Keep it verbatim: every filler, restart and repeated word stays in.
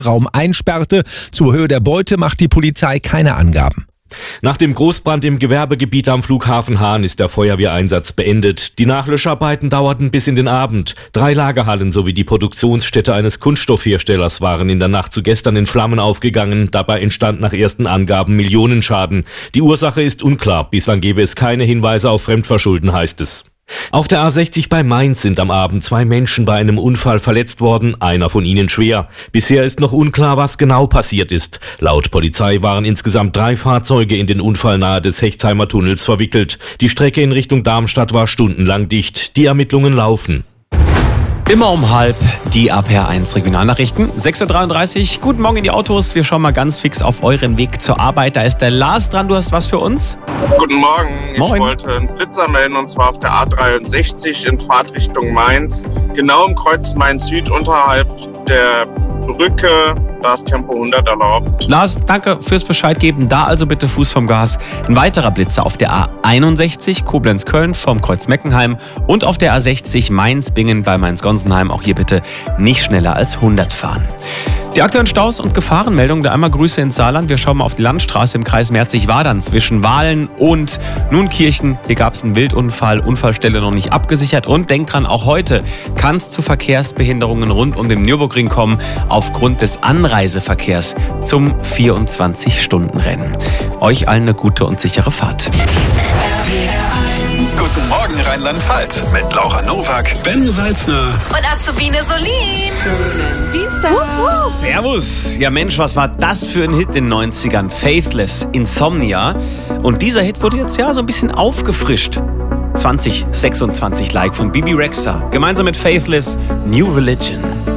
Raum einsperrte. Zur Höhe der Beute macht die Polizei keine Angaben. Nach dem Großbrand im Gewerbegebiet am Flughafen Hahn ist der Feuerwehreinsatz beendet. Die Nachlöscharbeiten dauerten bis in den Abend. Drei Lagerhallen sowie die Produktionsstätte eines Kunststoffherstellers waren in der Nacht zu gestern in Flammen aufgegangen. Dabei entstand nach ersten Angaben Millionenschaden. Die Ursache ist unklar. Bislang gebe es keine Hinweise auf Fremdverschulden, heißt es. Auf der A sechzig bei Mainz sind am Abend zwei Menschen bei einem Unfall verletzt worden, einer von ihnen schwer. Bisher ist noch unklar, was genau passiert ist. Laut Polizei waren insgesamt drei Fahrzeuge in den Unfall nahe des Hechtsheimer Tunnels verwickelt. Die Strecke in Richtung Darmstadt war stundenlang dicht. Die Ermittlungen laufen. Immer um halb die A P R eins Regionalnachrichten. sechs Uhr dreiunddreißig. Guten Morgen in die Autos. Wir schauen mal ganz fix auf euren Weg zur Arbeit. Da ist der Lars dran. Du hast was für uns? Guten Morgen. Moin. Ich wollte einen Blitzer melden und zwar auf der A dreiundsechzig in Fahrtrichtung Mainz. Genau im Kreuz Mainz Süd unterhalb der Brücke. Da ist Tempo hundert erlaubt. Lars, danke fürs Bescheid geben. Da also bitte Fuß vom Gas. Ein weiterer Blitzer auf der A einundsechzig Koblenz-Köln vom Kreuz Meckenheim und auf der A sechzig Mainz-Bingen bei Mainz-Gonsenheim. Auch hier bitte nicht schneller als hundert fahren. Die aktuellen Staus und Gefahrenmeldungen, da einmal Grüße ins Saarland. Wir schauen mal auf die Landstraße im Kreis Merzig-Wadern zwischen Wahlen und Nunkirchen. Hier gab es einen Wildunfall, Unfallstelle noch nicht abgesichert. Und denkt dran, auch heute kann es zu Verkehrsbehinderungen rund um den Nürburgring kommen, aufgrund des Anreiseverkehrs zum vierundzwanzig-Stunden-Rennen. Euch allen eine gute und sichere Fahrt. Guten Morgen Rheinland-Pfalz mit Laura Nowak, Ben Salzner und Azubine Solin. Schönen Dienstag. Servus. Ja Mensch, was war das für ein Hit in den neunzigern? Faithless, Insomnia. Und dieser Hit wurde jetzt ja so ein bisschen aufgefrischt. zwanzig sechsundzwanzig Like von Bibi Rexha. Gemeinsam mit Faithless, New Religion.